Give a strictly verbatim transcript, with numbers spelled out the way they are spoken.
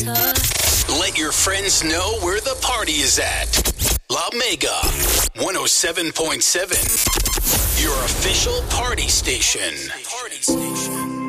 Let your friends know where the party is at. La Mega one oh seven point seven, your official party station. Party station.